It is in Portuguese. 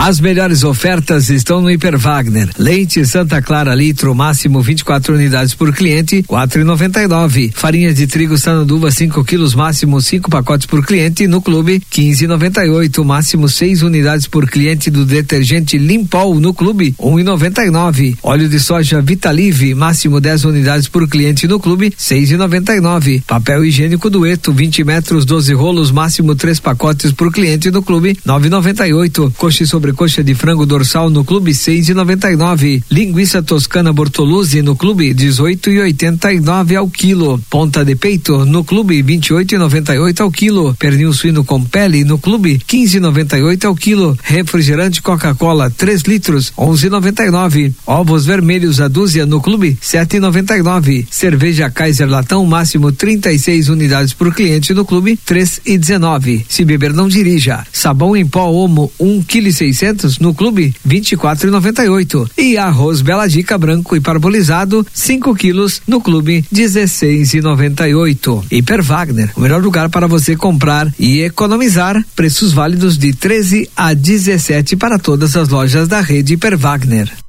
As melhores ofertas estão no Hiper Wagner. Leite Santa Clara litro, máximo 24 unidades por cliente, 4,99. Farinha de trigo Sananduva 5 quilos, máximo 5 pacotes por cliente, no clube 15,98. Máximo 6 unidades por cliente do detergente Limpol, no clube 1,99. Óleo de soja Vitalive, máximo 10 unidades por cliente, no clube 6,99. Papel higiênico Dueto 20 metros, 12 rolos, máximo 3 pacotes por cliente, no clube 9,98. Coxa e sobrecoxa de frango dorsal no clube 6,99. Linguiça toscana Bortoluzzi no clube 18,89 ao quilo. Ponta de peito no clube 28,98 ao quilo. Pernil suíno com pele no clube 15,98 ao quilo. Refrigerante Coca-Cola 3 litros 11,99. Ovos vermelhos a dúzia no clube 7,99. Cerveja Kaiser latão, máximo 36 unidades por cliente, no clube 3,19. Se beber não dirija. Sabão em pó Omo 1,6 kg no clube 24,98. E arroz Bela Dica branco e parbolizado 5 quilos no clube 16,98. Hiper Wagner, o melhor lugar para você comprar e economizar. Preços válidos de 13 a 17 para todas as lojas da rede Hiper Wagner.